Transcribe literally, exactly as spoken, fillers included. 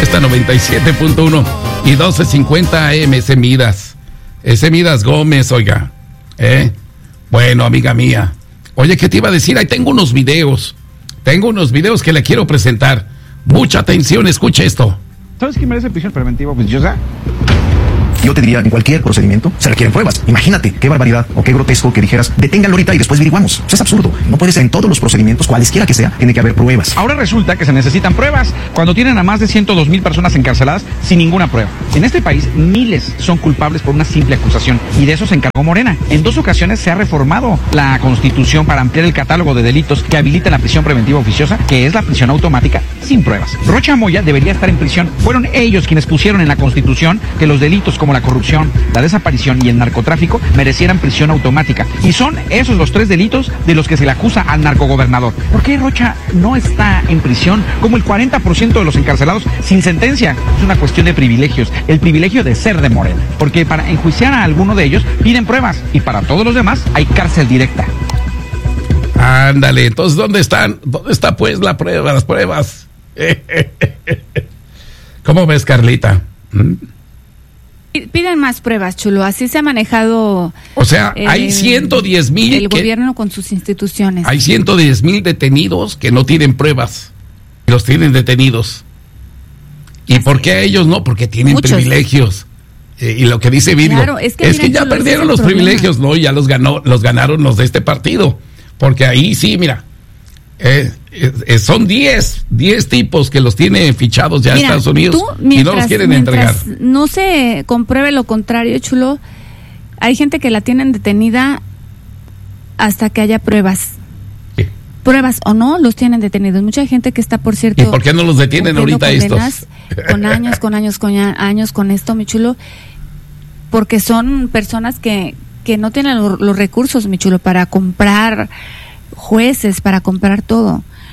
Esta noventa y siete punto uno y doce cincuenta A M, ese Midas. Ese Midas Gómez, oiga. ¿Eh? Bueno, amiga mía. Oye, ¿qué te iba a decir? Ahí tengo unos videos. Tengo unos videos que le quiero presentar. Mucha atención, escucha esto. ¿Sabes quién merece prisión preventiva oficiosa? Yo te diría, en cualquier procedimiento se requieren pruebas. Imagínate, qué barbaridad o qué grotesco que dijeras, deténganlo ahorita y después averiguamos. Eso es absurdo. No puede ser en todos los procedimientos, cualesquiera que sea, tiene que haber pruebas. Ahora resulta que se necesitan pruebas cuando tienen a más de ciento dos mil personas encarceladas sin ninguna prueba. En este país, miles son culpables por una simple acusación y de eso se encargó Morena. En dos ocasiones se ha reformado la Constitución para ampliar el catálogo de delitos que habilita la prisión preventiva oficiosa, que es la prisión automática sin pruebas. Rocha Moya debería estar en prisión. Fueron ellos quienes pusieron en la Constitución que los delitos como la corrupción, la desaparición y el narcotráfico merecieran prisión automática. Y son esos los tres delitos de los que se le acusa al narcogobernador. ¿Por qué Rocha no está en prisión como el cuarenta por ciento de los encarcelados sin sentencia? Es una cuestión de privilegios, el privilegio de ser de Morena. Porque para enjuiciar a alguno de ellos piden pruebas y para todos los demás hay cárcel directa. Ándale, entonces ¿dónde están? ¿Dónde está pues la prueba, las pruebas? ¿Cómo ves, Carlita? ¿Mm? Piden más pruebas, Chulo. Así se ha manejado. O sea, eh, hay ciento diez mil. El que, gobierno con sus instituciones. Hay ciento diez mil detenidos que no tienen pruebas. Los tienen detenidos. ¿Y Así por qué a ellos no? Porque tienen Muchos. privilegios. Eh, y lo que dice Virgo Claro, es que, es mira, que ya Chulo, perdieron ese los es el privilegios, ¿no? Ya los ganó, los ganaron los de este partido. Porque ahí sí, mira. Eh, eh, son diez tipos que los tiene fichados ya en Estados Unidos tú, mientras, y no los quieren entregar. No se compruebe lo contrario, Chulo. Hay gente que la tienen detenida hasta que haya pruebas. Sí. Pruebas o no, los tienen detenidos. Mucha gente que está, por cierto. ¿Y por qué no los detienen ahorita condenas, estos? Con años, con años, con años con esto, mi Chulo. Porque son personas que, que no tienen los, los recursos, mi Chulo, para comprar jueces, para comprar todo.